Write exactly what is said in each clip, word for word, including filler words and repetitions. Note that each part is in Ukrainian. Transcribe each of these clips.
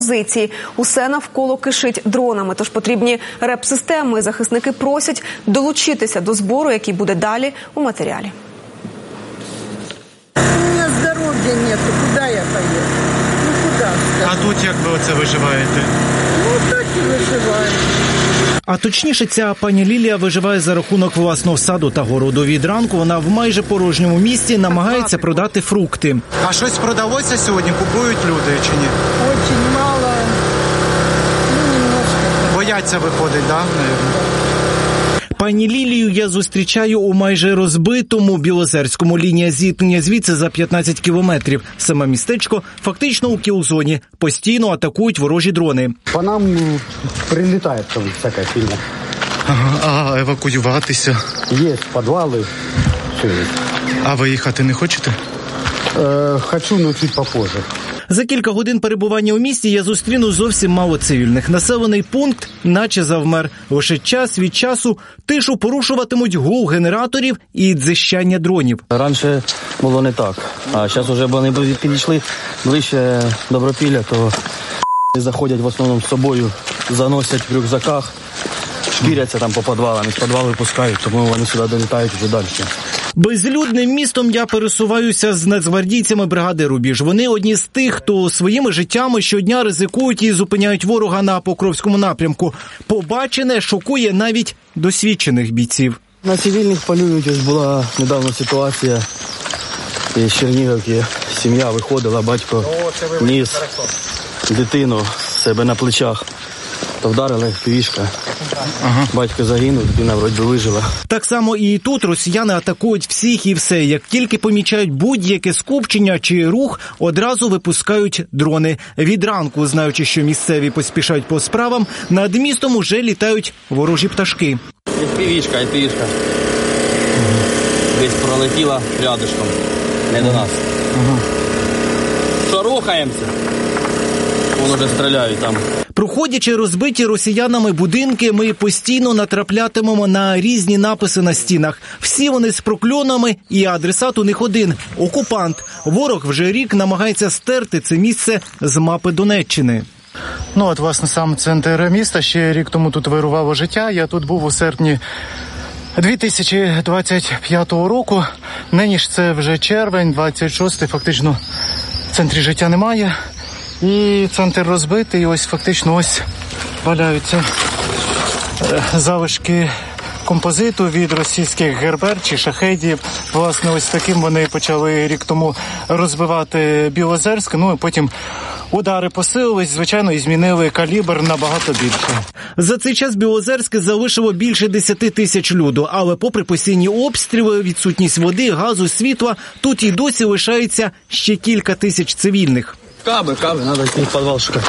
Позиції. Усе навколо кишить дронами, тож потрібні реп-системи. Захисники просять долучитися до збору, який буде далі у матеріалі. У мене здоров'я немає, куди я поїду? Ну куди? А тут як ви оце виживаєте? Ну так і виживаю. А точніше, ця пані Лілія виживає за рахунок власного саду та городу. Від ранку вона в майже порожньому місті намагається продати фрукти. А щось продалося сьогодні? Купують люди чи ні? Очень мало. Ну, немножко. Бояться виходить, так? Да? Пані Лілію я зустрічаю у майже розбитому Білозерському. Лінія зіткнення звідси за п'ятнадцять кілометрів. Саме містечко фактично у кіл-зоні. Постійно атакують ворожі дрони. По нам прилітає там всяка фігня. Ага, а евакуюватися? Є підвали, все є. А виїхати не хочете? Е, хочу, але чуть попозже. За кілька годин перебування у місті я зустріну зовсім мало цивільних. Населений пункт наче завмер. Лише час від часу тишу порушуватимуть гул генераторів і дзищання дронів. Раніше було не так, а зараз вже вони підійшли ближче до Добропілля, то заходять в основному з собою, заносять в рюкзаках, шкіряться там по підвалам, з підвалу випускають, тому вони сюди долітають вже далі. Безлюдним містом я пересуваюся з нацгвардійцями бригади «Рубіж». Вони одні з тих, хто своїми життями щодня ризикують і зупиняють ворога на Покровському напрямку. Побачене шокує навіть досвідчених бійців. На цивільних полюють. Ось була недавно ситуація з Чернігівки. Сім'я виходила, батько ніс дитину в себе на плечах. То вдарили півішка. Ага. Батько загинув, дитина вроді вижила. Так само і тут росіяни атакують всіх і все. Як тільки помічають будь-яке скупчення чи рух, одразу випускають дрони. Від ранку, знаючи, що місцеві поспішають по справам, над містом уже літають ворожі пташки. Півішка, півішка. Десь пролетіла рядышком. Не до нас. Ага. Що, рухаємося? Вони вже стріляють там. Проходячи розбиті росіянами будинки, ми постійно натраплятимемо на різні написи на стінах. Всі вони з прокльонами, і адресат у них один – окупант. Ворог вже рік намагається стерти це місце з мапи Донеччини. Ну, от, власне, сам центр міста. Ще рік тому тут вирувало життя. Я тут був у серпні дві тисячі двадцять п'ятого року. Нині ж це вже червень, двадцять шостий, фактично в центрі життя немає. І центр розбитий, і ось фактично ось валяються залишки композиту від російських гербер чи шахедів. Власне, ось таким вони почали рік тому розбивати Білозерськ, ну і потім удари посилились, звичайно, і змінили калібр набагато більше. За цей час Білозерське залишило більше десяти тисяч люду, але попри постійні обстріли, відсутність води, газу, світла, тут і досі лишається ще кілька тисяч цивільних. Каби, каби, треба йти в підвал шукати.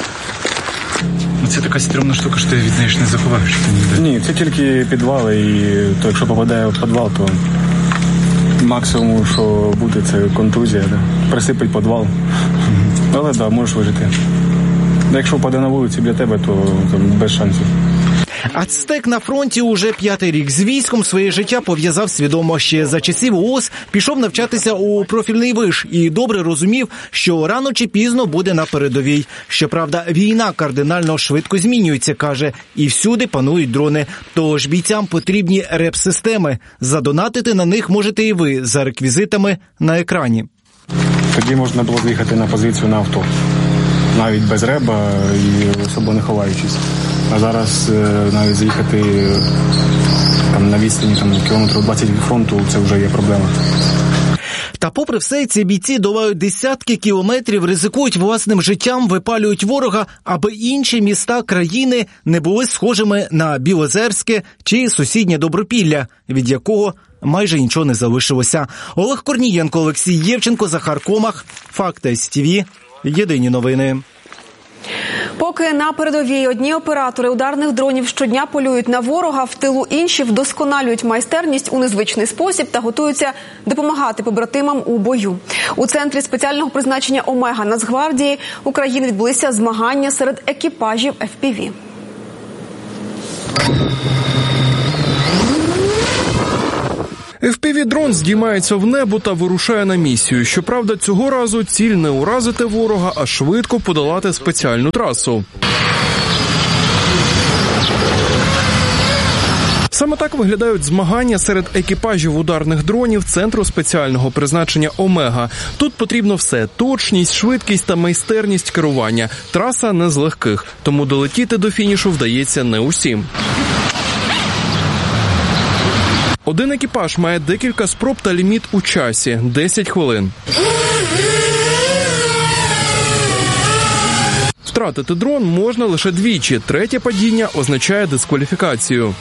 Це така стрімна штука, що ти від неї ж не заховаєшся ніде. Ні, це тільки підвали, і то, якщо попадає в підвал, то максимум, що буде, це контузія, да? Присипить підвал. Mm-hmm. Але так, да, можеш вижити. Якщо впаде на вулиці біля тебе, то, то без шансів. Ацтек на фронті уже п'ятий рік. З військом своє життя пов'язав свідомо. Ще за часів ООС пішов навчатися у профільний виш і добре розумів, що рано чи пізно буде на передовій. Щоправда, війна кардинально швидко змінюється, каже, і всюди панують дрони. Тож бійцям потрібні реп-системи. Задонатити на них можете і ви за реквізитами на екрані. Тоді можна було з'їхати на позицію на авто. Навіть без реба і особо не ховаючись. А зараз навіть заїхати там, на відстані там, кілометрів двадцять від фронту – це вже є проблема. Та попри все, ці бійці долають десятки кілометрів, ризикують власним життям, випалюють ворога, аби інші міста країни не були схожими на Білозерське чи сусіднє Добропілля, від якого майже нічого не залишилося. Олег Корнієнко, Олексій Євченко, Захар Комах, Факти СТВ, єдині новини. Поки на передовій одні оператори ударних дронів щодня полюють на ворога, в тилу інші вдосконалюють майстерність у незвичний спосіб та готуються допомагати побратимам у бою. У центрі спеціального призначення «Омега» Нацгвардії України відбулися змагання серед екіпажів еф пі ві. еф пі ві-дрон здіймається в небо та вирушає на місію. Щоправда, цього разу ціль не уразити ворога, а швидко подолати спеціальну трасу. Саме так виглядають змагання серед екіпажів ударних дронів Центру спеціального призначення «Омега». Тут потрібно все – точність, швидкість та майстерність керування. Траса не з легких, тому долетіти до фінішу вдається не усім. Один екіпаж має декілька спроб та ліміт у часі – десять хвилин. Втратити дрон можна лише двічі. Третє падіння означає дискваліфікацію.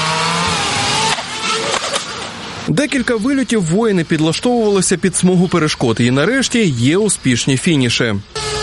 Декілька вильотів воїни підлаштовувалися під смугу перешкод і нарешті є успішні фініші.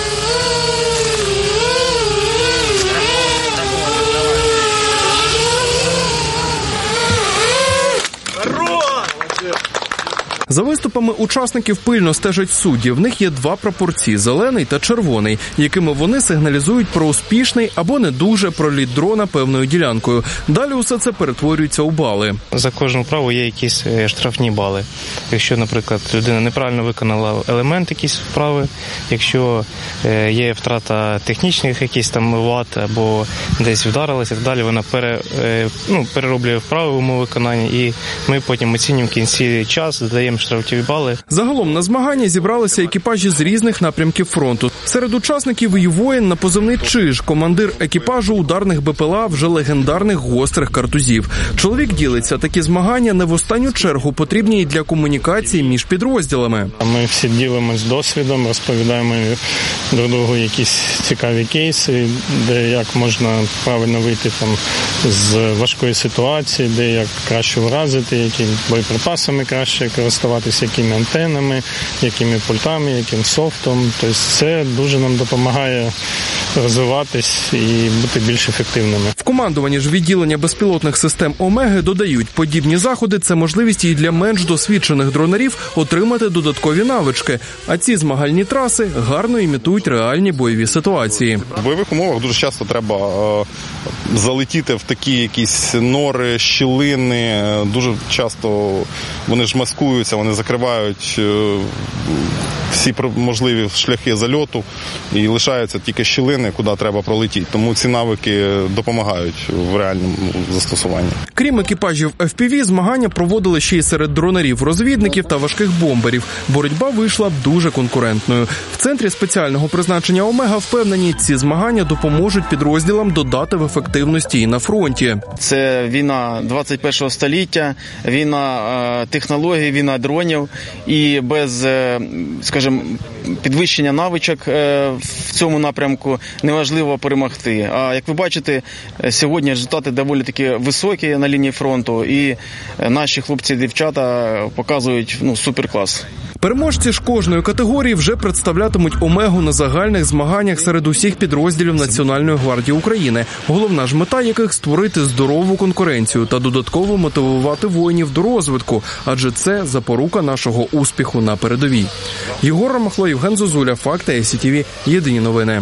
За виступами учасників пильно стежать судді. В них є два прапорці – зелений та червоний, якими вони сигналізують про успішний або не дуже проліт дрона певною ділянкою. Далі усе це перетворюється у бали. За кожну вправу є якісь штрафні бали. Якщо, наприклад, людина неправильно виконала елемент якісь вправи, якщо є втрата технічних якісь там ват або десь вдарилася, так далі, вона пере, ну, перероблює вправи в умови виконання, і ми потім оцінюємо в кінці час, додаємо штрафні бали. Загалом на змагання зібралися екіпажі з різних напрямків фронту. Серед учасників і воїн на позивний «Чиж», командир екіпажу ударних Бе Пе Ел А вже легендарних гострих картузів. Чоловік ділиться, такі змагання не в останню чергу потрібні і для комунікації між підрозділами. Ми всі ділимось досвідом, розповідаємо друг другу якісь цікаві кейси, де як можна правильно вийти там з важкої ситуації, де як краще вразити, якими боєприпасами краще користуватися, якими антенами, якими пультами, яким софтом. Тобто це дуже нам допомагає розвиватись і бути більш ефективними. В командуванні ж відділення безпілотних систем «Омеги» додають, подібні заходи – це можливість і для менш досвідчених дронерів отримати додаткові навички. А ці змагальні траси гарно імітують реальні бойові ситуації. В бойових умовах дуже часто треба е, залетіти в такі якісь нори, щілини. Дуже часто вони ж маскуються, вони закривають е, всі можливі шляхи зальоту і лишаються тільки щілини, куди треба пролетіти. Тому ці навики допомагають в реальному застосуванні. Крім екіпажів еф пі ві, змагання проводили ще й серед дронерів-розвідників та важких бомберів. Боротьба вийшла дуже конкурентною. В Центрі спеціального призначення «Омега» впевнені, ці змагання допоможуть підрозділам додати в ефективності і на фронті. Це війна двадцять першого століття, війна технологій, війна дронів. І без, скажімо, підвищення навичок в цьому напрямку неможливо перемогти. А як ви бачите, сьогодні результати доволі таки високі на лінії фронту, і наші хлопці і дівчата показують ну, суперклас. Переможці ж кожної категорії вже представлятимуть «Омегу» на загальних змаганнях серед усіх підрозділів Національної гвардії України. Головна ж мета яких – створити здорову конкуренцію та додатково мотивувати воїнів до розвитку, адже це запорука нашого успіху на передовій. Єгор Ромахло, Євген Зозуля, Факти, ай сі ті ві, єдині новини.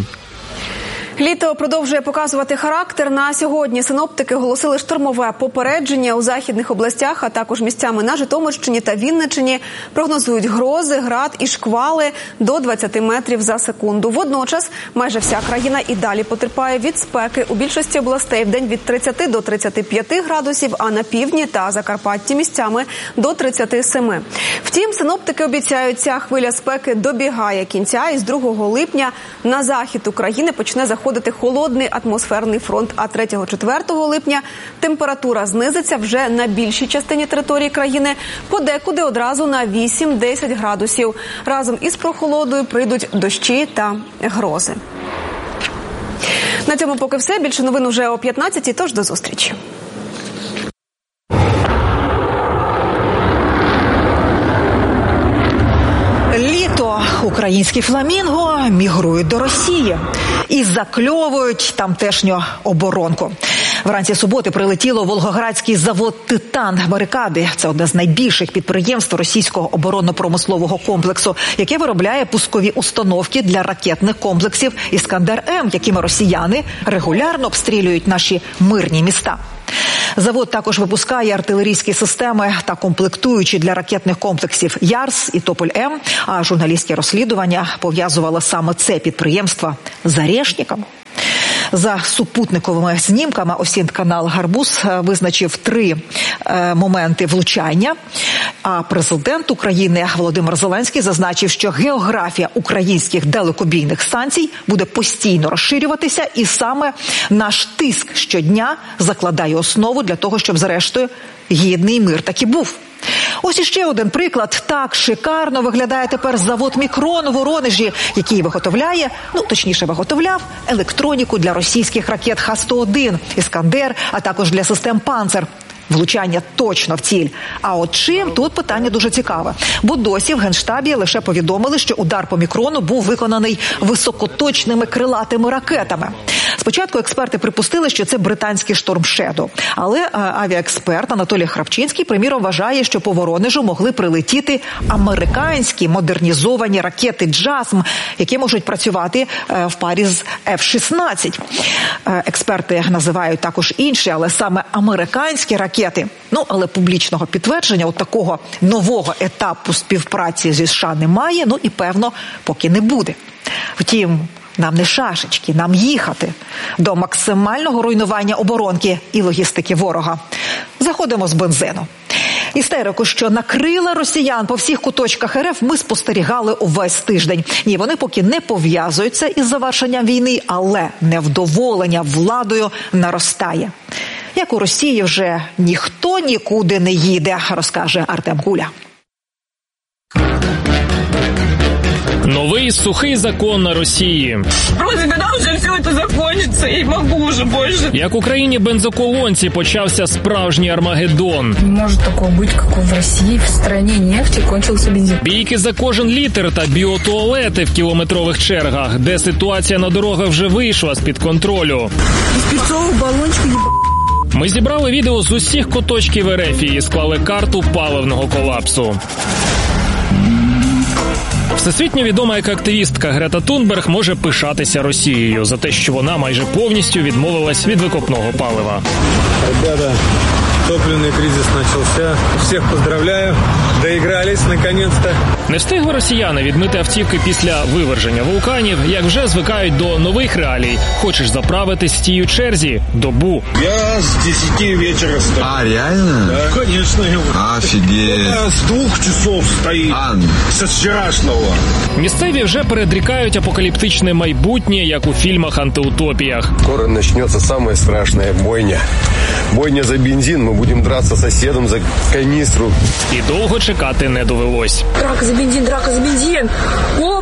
Літо продовжує показувати характер. На сьогодні синоптики оголосили штормове попередження у західних областях, а також місцями на Житомирщині та Вінниччині. Прогнозують грози, град і шквали до двадцяти метрів за секунду. Водночас майже вся країна і далі потерпає від спеки. У більшості областей вдень від тридцяти до тридцяти п'яти градусів, а на півдні та Закарпатті місцями до тридцяти семи. Втім, синоптики обіцяють, ця хвиля спеки добігає кінця і з другого липня на захід України почне заходити Ходити холодний атмосферний фронт, а третього-четвертого липня температура знизиться вже на більшій частині території країни, подекуди одразу на вісім-десять градусів. Разом із прохолодою прийдуть дощі та грози. На цьому поки все. Більше новин уже о п'ятнадцятій, тож до зустрічі. Літо. Українські фламінго мігрують до Росії і закльовують тамтешню оборонку. Вранці суботи прилетіло волгоградський завод «Титан» Барикади. Це одне з найбільших підприємств російського оборонно-промислового комплексу, яке виробляє пускові установки для ракетних комплексів «Іскандер-М», якими росіяни регулярно обстрілюють наші мирні міста. Завод також випускає артилерійські системи та комплектуючі для ракетних комплексів «Ярс» і «Тополь-М», а журналістське розслідування пов'язувало саме це підприємство з «Орешником». За супутниковими знімками осінт-канал «Гарбуз» визначив три е, моменти влучання. А президент України Володимир Зеленський зазначив, що географія українських далекобійних станцій буде постійно розширюватися, і саме наш тиск щодня закладає основу для того, щоб зрештою гідний мир таки був. Ось іще один приклад. Так шикарно виглядає тепер завод «Мікрон» у Воронежі, який виготовляє, ну точніше виготовляв, електроніку для російських ракет Х сто один, «Іскандер», а також для систем «Панцер». Влучання точно в ціль. А от чим? Тут питання дуже цікаве. Бо досі в Генштабі лише повідомили, що удар по «Мікрону» був виконаний високоточними крилатими ракетами. Спочатку експерти припустили, що це британський «Шторм Шедоу». Але авіаексперт Анатолій Храпчинський, приміром, вважає, що по Воронежу могли прилетіти американські модернізовані ракети «Джасм», які можуть працювати в парі з Еф шістнадцять. Експерти називають також інші, але саме американські ракети. Ну, але публічного підтвердження от такого нового етапу співпраці зі США немає, ну і, певно, поки не буде. Втім, нам не шашечки, нам їхати до максимального руйнування оборонки і логістики ворога. Заходимо з бензину. Істерику, що накрила росіян по всіх куточках РФ, ми спостерігали увесь тиждень. Ні, вони поки не пов'язуються із завершенням війни, але невдоволення владою наростає. Як у Росії вже ніхто нікуди не їде, розкаже Артем Куля. Новий сухий закон на Росії. Вроде когда вже все це закінчиться, і можу вже більше. Як у країні бензоколонці почався справжній Армагеддон. Не може такого бути, як в Росії, в країні нефті кончився бензин. Бійки за кожен літр та біотуалети в кілометрових чергах, де ситуація на дорогах вже вийшла з-під контролю. Із пірцового балончика їба... Ми зібрали відео з усіх куточків РФ і склали карту паливного колапсу. Всесвітньо відома екоактивістка Грета Тунберг може пишатися Росією за те, що вона майже повністю відмовилась від викопного палива. Ребята, топливний кризис почався. Всіх поздравляю. Доігрались, наконець-то. Не встигли росіяни відмити автівки після виверження вулканів, як вже звикають до нових реалій. Хочеш заправитись в тій черзі – добу. Я з десяти вечора стою. А, реально? Да, конечно. Офігеть. З двох часов стоїть. А, з вчорашнього. Місцеві вже передрікають апокаліптичне майбутнє, як у фільмах-антиутопіях. Скоро почнеться саме страшна бойня. Бойня за бензин, ми будемо драться з сусідом за каністру. І довго чекати не довелось. Драка за бензин, драка за бензин. О,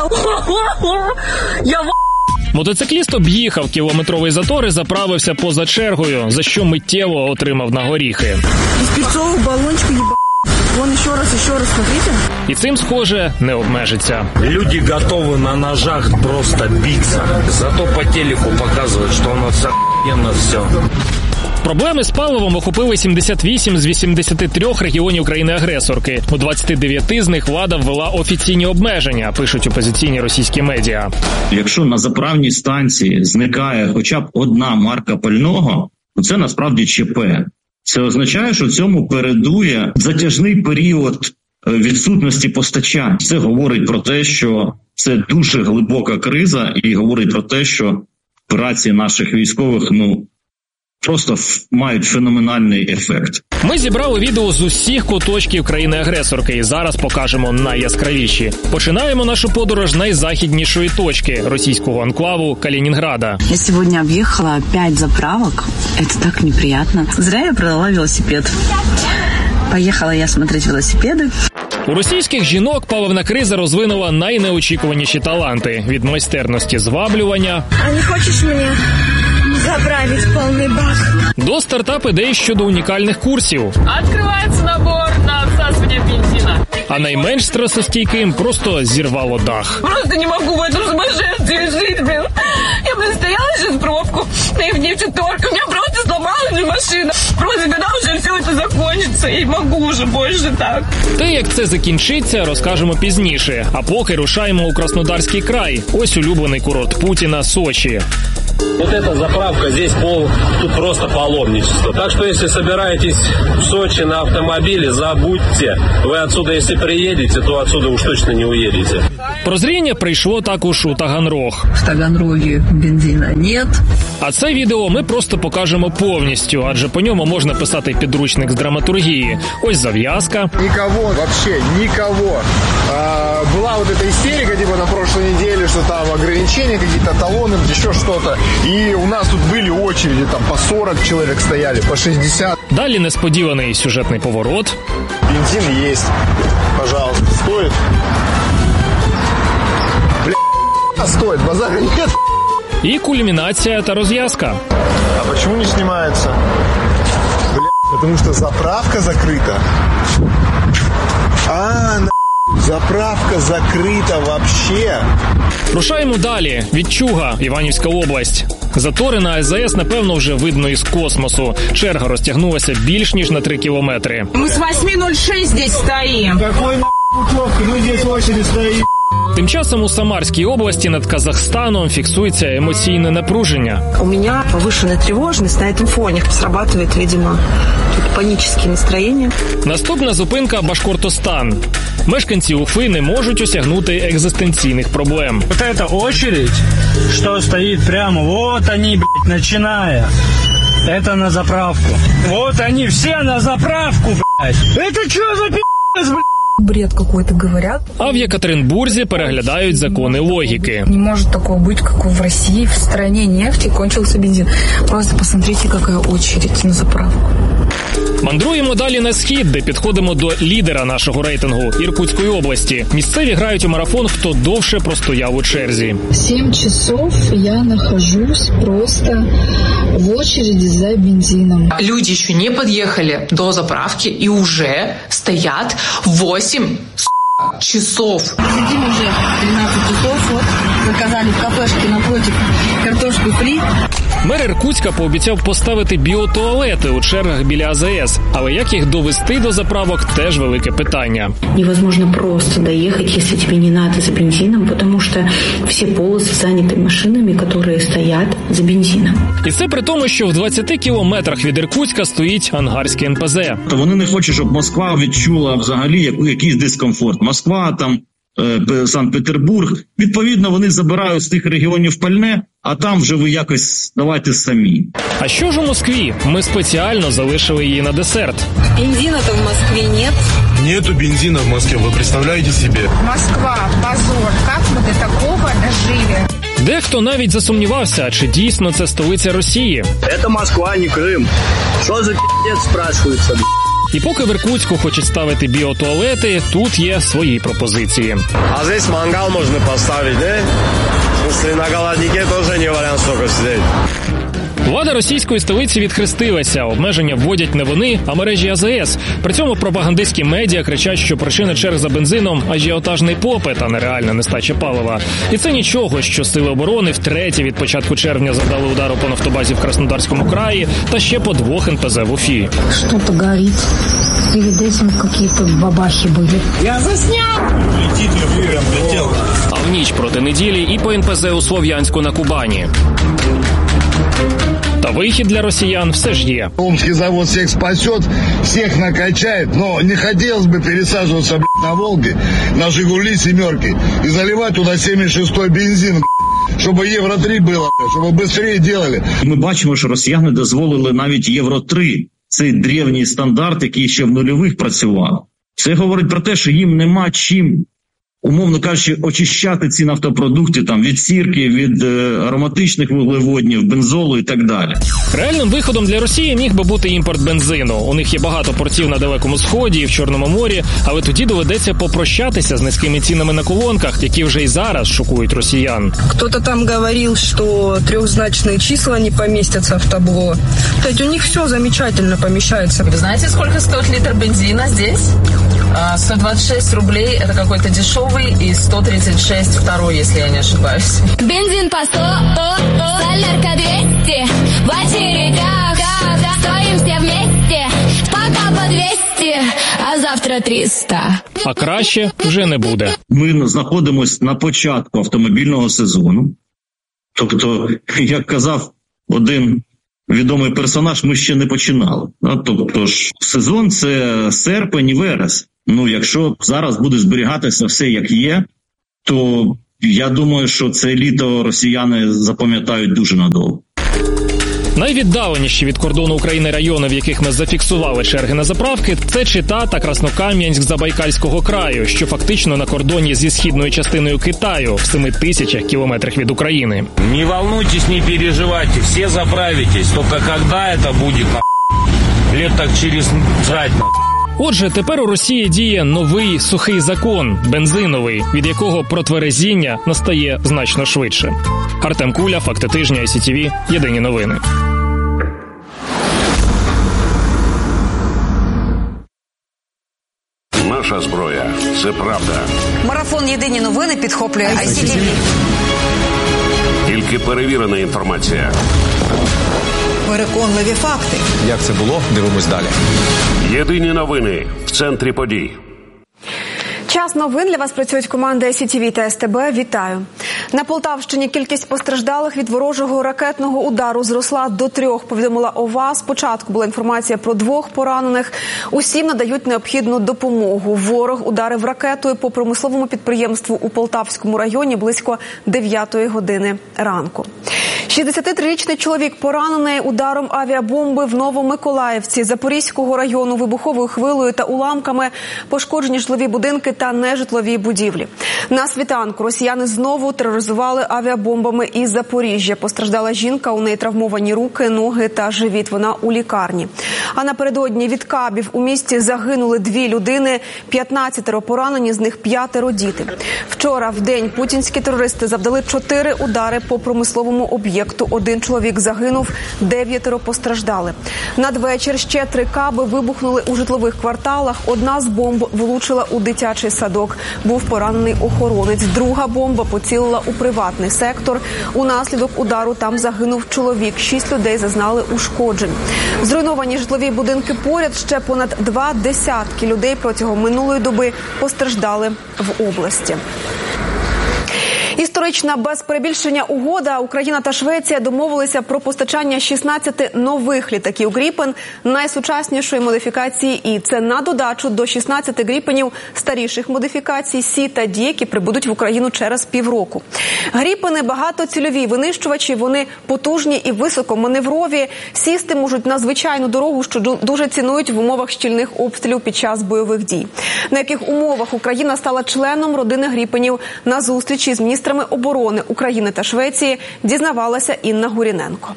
я Мотоцикліст об'їхав кілометровий затор і заправився поза чергою, за що миттєво отримав на горіхи. Із пірцового балончика їба... Вон ще раз, ще раз, смотрите. І цим, схоже, не обмежиться. Люди готові на ножах просто битися. Зато по телеку показують, що у нас охуєнно все. Проблеми з паливом охопили сімдесят вісім з вісімдесяти трьох регіонів країни-агресорки. У двадцяти дев'яти з них влада ввела офіційні обмеження, пишуть опозиційні російські медіа. Якщо на заправній станції зникає хоча б одна марка пального, то це насправді ЧП. Це означає, що цьому передує затяжний період відсутності постачань. Це говорить про те, що це дуже глибока криза, і говорить про те, що операції наших військових, ну, просто мають феноменальний ефект. Ми зібрали відео з усіх куточків країни-агресорки і зараз покажемо найяскравіші. Починаємо нашу подорож з найзахіднішої точки – російського анклаву Калінінграда. Я сьогодні об'їхала п'ять заправок. Це так неприємно. Зря я продала велосипед. Поїхала я смотреть велосипеди. У російських жінок паливна криза розвинула найнеочікуваніші таланти – від майстерності зваблювання. А не хочеш мені заправити повний бак? До стартап-ідей щодо унікальних курсів. Відкривається набор на обсасування бензина. А найменш стресостійким просто зірвало дах. Просто не можу в цьому сумасшествии жити, блин. Я, блин, стояла сейчас в пробку, и в нефтеторг, у меня просто сломалась машина. Просто когда уже все это закончится, я могу уже больше так. Те, як це закінчиться, розкажемо пізніше. А поки рушаємо у Краснодарський край. Ось улюблений курорт Путіна – Сочі. Вот эта заправка, здесь пол, тут просто паломничество. Так что, если собираетесь в Сочи на автомобиле, забудьте. Вы отсюда, если приедете, то отсюда уж точно не уедете. Прозріння прийшло також у Таганрог. В Таганроге бензина нет. А це відео ми просто покажемо повністю, адже по ньому можна писати підручник з драматургії. Ось зав'язка. Никого, вообще никого. А, была вот эта истерика, типа, на прошлой неделе, что там ограничения, какие-то талоны, еще что-то. И у нас тут были очереди, там по сорок человек стояли, по шестьдесят. Далі несподіваний сюжетний поворот. Бензин есть. Пожалуйста, стоит. Бля, стоит, базара нет. І кульмінація та розв'язка. А почему не снимается? Бля, потому что заправка закрыта. А, на... Заправка закрита вообще. Рушаємо далі. Відчуга, Іванівська область. Затори на АЗС, напевно, вже видно із космосу. Черга розтягнулася більш ніж на три кілометри. Мы с восьми ноль шесть здесь стоим. Какой путевки? Мы здесь в очереди стоим. Тим часом у Самарській області над Казахстаном фіксується емоційне напруження. У меня повышенная тревожность на этом фоне. Срабатывает, видимо, тут панические настроения. Наступна зупинка – Башкортостан. Мешканці Уфи не можуть осягнути екзистенційних проблем. Вот эта очередь, что стоит прямо, вот они, блядь, начиная. Это на заправку. Вот они все на заправку, блядь. Это что за пи***ц, блядь? Бред какой-то говорят. А в Єкатеринбурзі переглядають закони логіки. Не может такого быть, как в России, в стране нефти кончился бензин. Просто посмотрите, какая очередь на заправку. Мандруємо далі на схід, де підходимо до лідера нашого рейтингу – Іркутської області. Місцеві грають у марафон, хто довше простояв у черзі. Семь часов я нахожусь просто в очереди за бензином. Люди еще не подъехали до заправки и уже стоят восемь часов. Сидим уже тринадцать часов, вот заказали в кафешке напротив картошку фри. Мер Іркутська пообіцяв поставити біотуалети у чергах біля АЗС, але як їх довести до заправок – теж велике питання. Невозможно просто доехать, если тебе не надо за бензином, потому что все полосы заняты машинами, которые стоят за бензином. І це при тому, що в двадцяти кілометрах від Іркутська стоїть ангарське ен пе зе. То вони не хочуть, щоб Москва відчула взагалі якийсь дискомфорт. Москва, там, е, Санкт-Петербург. Відповідно, вони забирають з тих регіонів пальне, а там вже ви якось давайте самі. А що ж у Москві? Ми спеціально залишили її на десерт. Бензина-то в Москве нет. Нету бензина в Москве, вы представляете себе? Москва, позор, как мы до такого дожили? Дехто навіть засумнівався, чи дійсно це столиця Росії. Это Москва, не Крым. Что за пи***ц спрашивается? І поки в Іркутську хочуть ставити біотуалети, тут є свої пропозиції. А здесь мангал можно поставить, да? В смысле, на голоднике тоже не вариант столько сидеть. Влада російської столиці відхрестилася. Обмеження вводять не вони, а мережі АЗС. При цьому пропагандистські медіа кричать, що причина черг за бензином – ажіотажний попит, а не реальна нестача палива. І це нічого, що сили оборони втретє від початку червня завдали удару по нафтобазі в Краснодарському краї та ще по двох ен пе зе в Уфі. Что-то горит. Перед этим какие-то бабахи были. Я заснял! Летит, прям летел. А в ніч проти неділі і по ен пе зе у Слов'янську на Кубані. Та вихід для росіян все ж є. Омский завод всех спасет, всех накачает, но не хотелось бы пересаживаться, блядь, на Волге, на Жигули семерки и заливать туда семьдесят шестой бензин, блядь, чтобы Євро три было, блядь, чтобы быстрее делали. Ми бачимо, що росіяни дозволили навіть Євро три. Цей древній стандарт, який ще в нульових працював. Це говорить про те, що їм нема чим, умовно кажучи, очищати ці нафтопродукти там від сірки, від е, ароматичних вуглеводнів, бензолу і так далі. Реальним виходом для Росії міг би бути імпорт бензину. У них є багато портів на Далекому Сході і в Чорному морі, але тоді доведеться попрощатися з низькими цінами на колонках, які вже й зараз шокують росіян. Кто-то там говорил, что трехзначные числа не поместятся в табло. Кстати, у них все замечательно помещается. Вы знаете, сколько стоит литр бензина здесь? сто двадцать шесть рублей, это какой-то дешевый, и сто тридцать шесть второй, если я не ошибаюсь. Бензин по сто, солярка двести, в очередях, стоим все вместе, пока по двести, а завтра триста. А краще вже не буде. Ми знаходимося на початку автомобільного сезону. Тобто, як казав один відомий персонаж, ми ще не починали. Тобто ж сезон – це серпень і верес. Ну, якщо зараз буде зберігатися все як є, то я думаю, що це літо росіяни запам'ятають дуже надовго. Найвіддаленіші від кордону України райони, в яких ми зафіксували черги на заправки, це Чита та Краснокам'янськ Забайкальського краю, що фактично на кордоні зі східною частиною Китаю в семи тисячах кілометрах від України. Не волнуйтесь, не переживайте, всі заправитесь, тільки коли це буде, на лет так через жать, на. Отже, тепер у Росії діє новий сухий закон, бензиновий, від якого протверезіння настає значно швидше. Артем Куля, Факти тижня, ай сі ті ві, Єдині новини. Наша зброя – це правда. Марафон «Єдині новини» підхоплює ай сі ті ві. Тільки перевірена інформація. Переконливі факти. Як це було? Дивимось далі. Єдині новини в центрі подій. Час новин. Для вас працюють команди ай сі ті ві та ес те бе. Вітаю. На Полтавщині кількість постраждалих від ворожого ракетного удару зросла до трьох, повідомила ОВА. Спочатку була інформація про двох поранених. Усім надають необхідну допомогу. Ворог ударив ракетою по промисловому підприємству у Полтавському районі близько дев'ятої години ранку. шістдесятитрирічний чоловік поранений ударом авіабомби в Новомиколаївці Запорізького району. Вибуховою хвилею та уламками пошкоджені житлові будинки та нежитлові будівлі. На світанку росіяни знову тероризували авіабомбами із Запоріжжя. Постраждала жінка, у неї травмовані руки, ноги та живіт. Вона у лікарні. А напередодні від кабів у місті загинули дві людини, п'ятнадцятеро поранені, з них п'ятеро діти. Вчора в день путінські терористи завдали чотири удари по промисловому об'єкту. Один чоловік загинув, дев'ятеро постраждали. Надвечір ще три каби вибухнули у житлових кварталах. Одна з бомб влучила у дитячий садок. Був поранений охоронець. Друга бомба поцілила у приватний сектор. Унаслідок удару там загинув чоловік. Шість людей зазнали ушкоджень. Зруйновані житлові будинки поряд. Ще понад два десятки людей протягом минулої доби постраждали в області. Історична без перебільшення угода. Україна та Швеція домовилися про постачання шістнадцяти нових літаків «Гріпен» найсучаснішої модифікації. І це на додачу до шістнадцяти «Гріпенів» старіших модифікацій «Сі» та «Ді», які прибудуть в Україну через півроку. «Гріпени» – багатоцільові винищувачі, вони потужні і високоманеврові. Сісти можуть на звичайну дорогу, що дуже цінують в умовах щільних обстрілів під час бойових дій. На яких умовах Україна стала членом родини «Гріпенів» на зустрічі з міністром оборони України та Швеції дізнавалася Інна Гуріненко.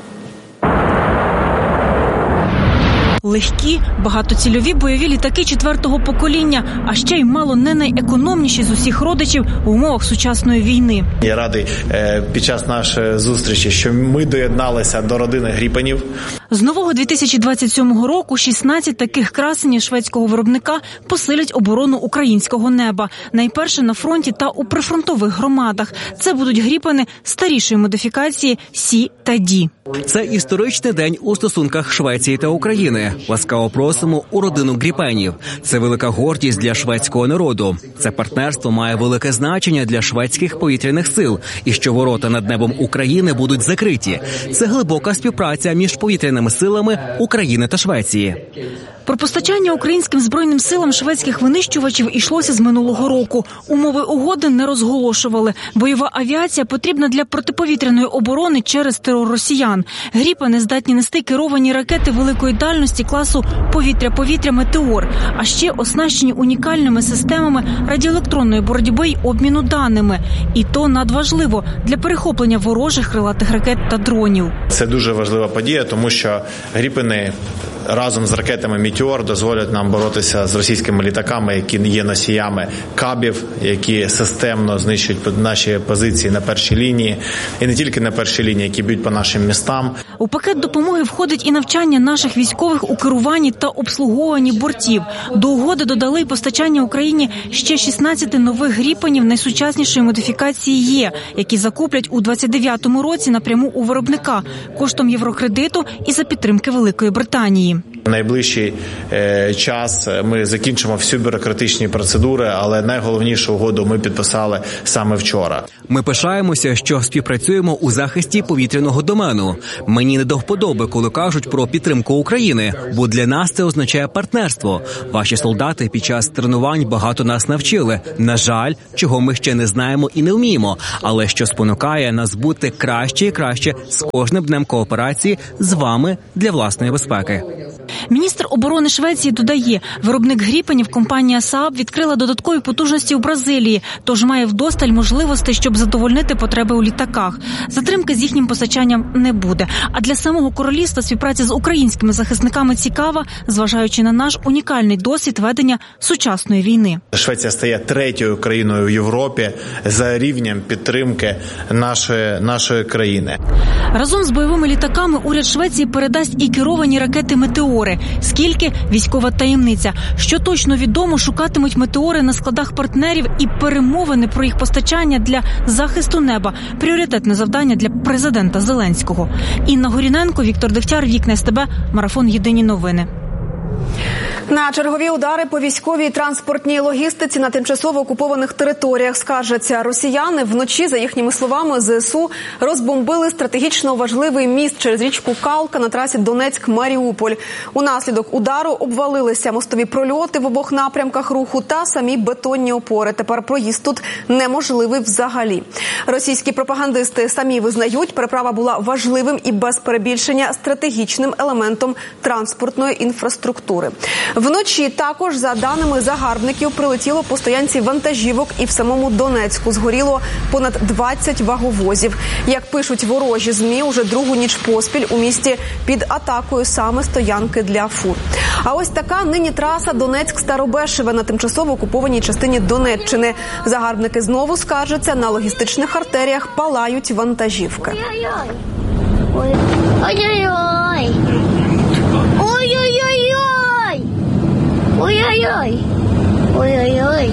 Легкі, багатоцільові бойові літаки четвертого покоління, а ще й мало не найекономніші з усіх родичів в умовах сучасної війни. Я радий під час нашої зустрічі, що ми доєдналися до родини Гріпенів. З нового дві тисячі двадцять сьомого року шістнадцять таких красенів шведського виробника посилять оборону українського неба. Найперше на фронті та у прифронтових громадах. Це будуть Гріпени старішої модифікації «Сі» та «Ді». Це історичний день у стосунках Швеції та України. Ласкаво просимо у родину Гріпенів. Це велика гордість для шведського народу. Це партнерство має велике значення для шведських повітряних сил. І що ворота над небом України будуть закриті. Це глибока співпраця між повітряними силами України та Швеції. Про постачання українським збройним силам шведських винищувачів йшлося з минулого року. Умови угоди не розголошували. Бойова авіація потрібна для протиповітряної оборони через терор росіян. Гріпени здатні нести керовані ракети великої дальності класу «Повітря-повітря Метеор», а ще оснащені унікальними системами радіоелектронної боротьби й обміну даними. І то надважливо для перехоплення ворожих крилатих ракет та дронів. Це дуже важлива подія, тому що Гріпени разом з ракетами «Метеор» дозволять нам боротися з російськими літаками, які є носіями кабів, які системно знищують наші позиції на першій лінії. І не тільки на першій лінії, які б'ють по нашим містам. У пакет допомоги входить і навчання наших військових у керуванні та обслуговуванні бортів. До угоди додали й постачання Україні ще шістнадцяти нових Гріпенів найсучаснішої модифікації «Є», які закуплять у двадцять дев'ятому році напряму у виробника коштом єврокредиту і за підтримки Великої Британії. В найближчий е, час ми закінчимо всі бюрократичні процедури, але найголовнішу угоду ми підписали саме вчора. Ми пишаємося, що співпрацюємо у захисті повітряного домену. Мені не до вподоби, коли кажуть про підтримку України, бо для нас це означає партнерство. Ваші солдати під час тренувань багато нас навчили. На жаль, чого ми ще не знаємо і не вміємо, але що спонукає нас бути краще і краще з кожним днем кооперації з вами для власної безпеки. Міністр оборони Швеції додає, виробник Гріпенів компанія Saab відкрила додаткові потужності у Бразилії, тож має вдосталь можливостей, щоб задовольнити потреби у літаках. Затримки з їхнім постачанням не буде. А для самого королівства співпраця з українськими захисниками цікава, зважаючи на наш унікальний досвід ведення сучасної війни. Швеція стає третьою країною в Європі за рівнем підтримки нашої, нашої країни. Разом з бойовими літаками уряд Швеції передасть і керовані ракети «Метеори». Скільки – військова таємниця. Що точно відомо, шукатимуть «Метеори» на складах партнерів, і перемовини про їх постачання для захисту неба – пріоритетне завдання для президента Зеленського. Інна Горіненко, Віктор Дегтяр, Вікна СТБ, Марафон Єдині новини. На чергові удари по військовій транспортній логістиці на тимчасово окупованих територіях скаржаться росіяни. Вночі, за їхніми словами, ЗСУ розбомбили стратегічно важливий міст через річку Калка на трасі Донецьк-Маріуполь. Унаслідок удару обвалилися мостові прольоти в обох напрямках руху та самі бетонні опори. Тепер проїзд тут неможливий взагалі. Російські пропагандисти самі визнають, переправа була важливим і без перебільшення стратегічним елементом транспортної інфраструктури. Вночі також, за даними загарбників, прилетіло по стоянці вантажівок і в самому Донецьку згоріло понад двадцять ваговозів. Як пишуть ворожі ЗМІ, уже другу ніч поспіль у місті під атакою саме стоянки для фур. А ось така нині траса Донецьк-Старобешеве на тимчасово окупованій частині Донеччини. Загарбники знову скаржаться, на логістичних артеріях палають вантажівки. Ой-ой-ой! Ой-ой-ой! Ой-ой-ой! Ой-ой-ой!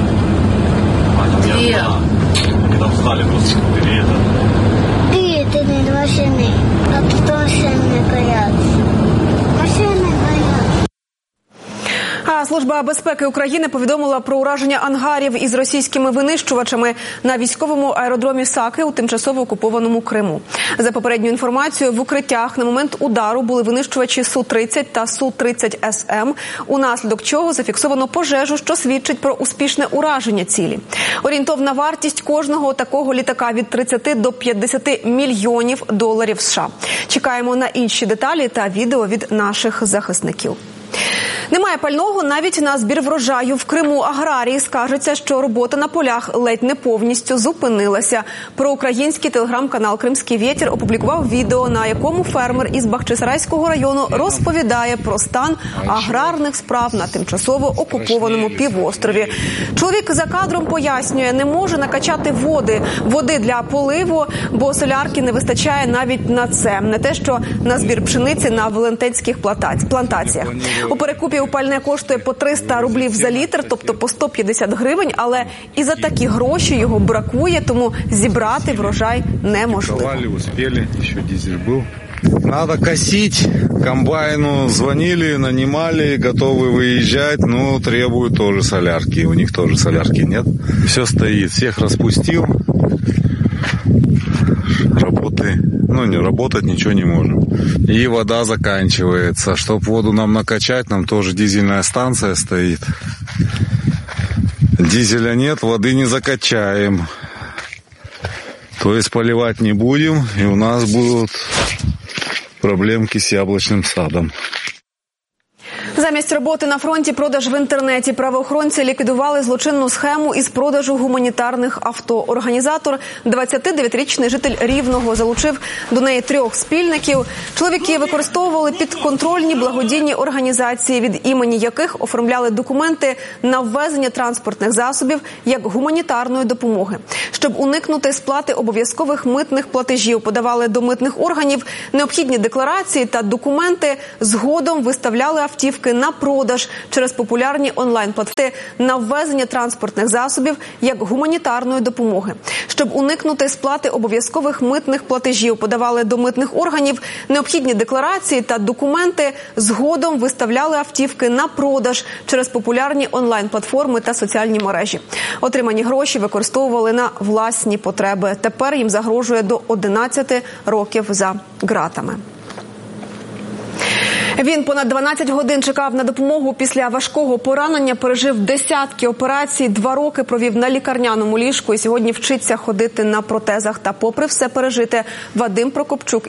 Где? Они там встали просто перед. Ты, ты не два машины. А тут машины горят. Машины горят. А Служба безпеки України повідомила про ураження ангарів із російськими винищувачами на військовому аеродромі Саки у тимчасово окупованому Криму. За попередньою інформацією, в укриттях на момент удару були винищувачі Су тридцять та Су тридцять С М, унаслідок чого зафіксовано пожежу, що свідчить про успішне ураження цілі. Орієнтовна вартість кожного такого літака від тридцяти до п'ятдесяти мільйонів доларів США. Чекаємо на інші деталі та відео від наших захисників. Немає пального навіть на збір врожаю в Криму. Аграрії скаржаться, що робота на полях ледь не повністю зупинилася. Проукраїнський телеграм-канал «Кримський вєтір» опублікував відео, на якому фермер із Бахчисарайського району розповідає про стан аграрних справ на тимчасово окупованому півострові. Чоловік за кадром пояснює, не може накачати води, води для поливу, бо солярки не вистачає навіть на це. Не те, що на збір пшениці на волонтерських плантаціях. У перекупі пальне коштує по триста рублів за літр, тобто по сто п'ятдесят гривень, але і за такі гроші його бракує, тому зібрати врожай неможливо. Успели, ще дизель був. Надо косить, комбайну звонили, нанимали, готовы выезжать, но требуют тоже солярки, у них тоже солярки нет. Все стоит, всех распустил, работы, ну не работать ничего не можем. И вода заканчивается. Чтобы воду нам накачать, нам тоже дизельная станция стоит. Дизеля нет, воды не закачаем. То есть поливать не будем, и у нас будут проблемки с яблочным садом. Замість роботи на фронті – продаж в інтернеті. Правоохоронці ліквідували злочинну схему із продажу гуманітарних авто. Організатор – двадцятидев'ятирічний житель Рівного, залучив до неї трьох спільників. Чоловіки використовували підконтрольні благодійні організації, від імені яких оформляли документи на ввезення транспортних засобів як гуманітарної допомоги. Щоб уникнути сплати обов'язкових митних платежів, подавали до митних органів необхідні декларації та документи, згодом виставляли автівки автівки на продаж через популярні онлайн-платформи на ввезення транспортних засобів як гуманітарної допомоги. Щоб уникнути сплати обов'язкових митних платежів, подавали до митних органів необхідні декларації та документи, згодом виставляли автівки на продаж через популярні онлайн-платформи та соціальні мережі. Отримані гроші використовували на власні потреби. Тепер їм загрожує до одинадцяти років за ґратами. Він понад дванадцять годин чекав на допомогу після важкого поранення, пережив десятки операцій, два роки провів на лікарняному ліжку і сьогодні вчиться ходити на протезах. Та попри все пережите, Вадим Прокопчук